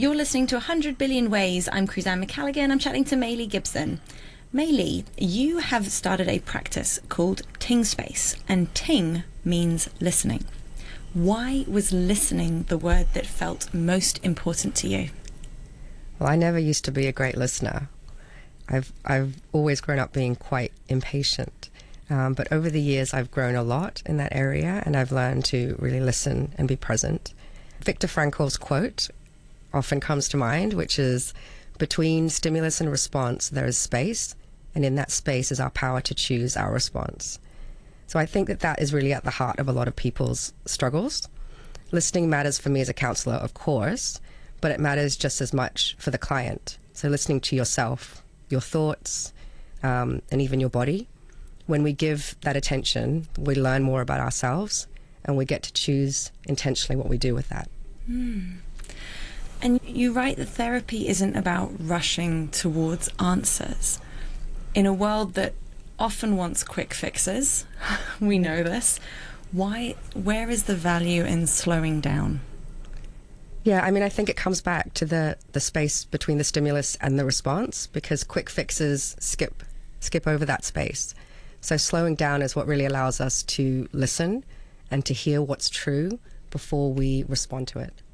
You're listening to 100 Billion Ways. I'm Cruzanne McCalligan. I'm chatting to Maylee Gibson. Maylee, you have started a practice called Ting Space, and Ting means listening. Why was listening the word that felt most important to you? Well, I never used to be a great listener. I've always grown up being quite impatient. But over the years, I've grown a lot in that area, and I've learned to really listen and be present. Viktor Frankl's quote often comes to mind, which is, between stimulus and response, there is space, and in that space is our power to choose our response. So I think that that is really at the heart of a lot of people's struggles. Listening matters for me as a counselor, of course, but it matters just as much for the client. So listening to yourself, your thoughts, and even your body. When we give that attention, we learn more about ourselves, and we get to choose intentionally what we do with that. And you write that therapy isn't about rushing towards answers. In a world that often wants quick fixes, we know this, where is the value in slowing down? Yeah, I mean, I think it comes back to the space between the stimulus and the response, because quick fixes skip over that space. So slowing down is what really allows us to listen and to hear what's true before we respond to it.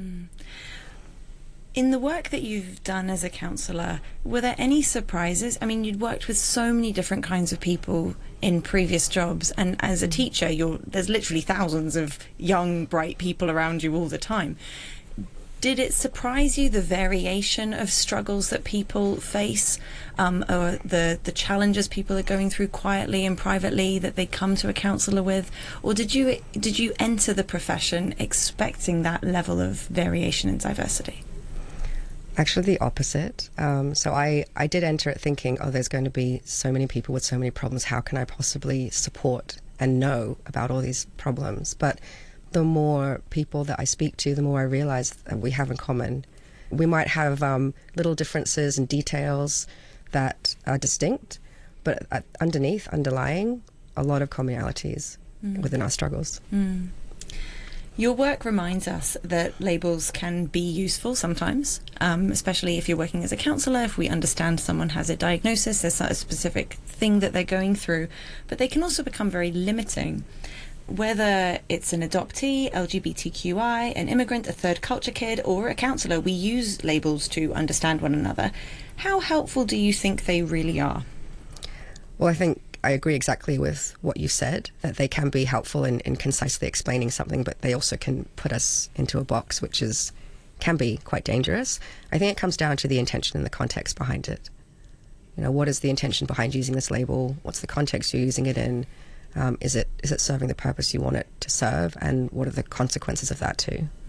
In the work that you've done as a counsellor, were there any surprises? I mean, you'd worked with so many different kinds of people in previous jobs, and as a teacher, there's literally thousands of young, bright people around you all the time. Did it surprise you, the variation of struggles that people face, or the challenges people are going through quietly and privately that they come to a counsellor with? Or did you enter the profession expecting that level of variation and diversity? Actually, the opposite. So I did enter it thinking, there's going to be so many people with so many problems. How can I possibly support and know about all these problems? But the more people that I speak to, the more I realize that we have in common. We might have little differences and details that are distinct, but underlying, a lot of commonalities within our struggles. Your work reminds us that labels can be useful sometimes, especially if you're working as a counsellor. If we understand someone has a diagnosis, there's a specific thing that they're going through, but they can also become very limiting. Whether it's an adoptee, LGBTQI, an immigrant, a third culture kid, or a counsellor, we use labels to understand one another. How helpful do you think they really are? Well, I think I agree exactly with what you said, that they can be helpful in concisely explaining something, but they also can put us into a box, which can be quite dangerous. I think it comes down to the intention and the context behind it. What is the intention behind using this label? What's the context you're using it in? Is it serving the purpose you want it to serve? And what are the consequences of that too?